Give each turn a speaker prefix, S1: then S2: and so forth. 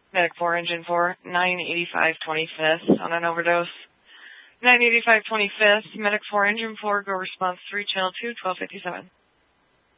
S1: Medic 4, Engine 4, 985 25th on an overdose. 985 25th, Medic 4, Engine 4, go response 3, channel 2, 1257.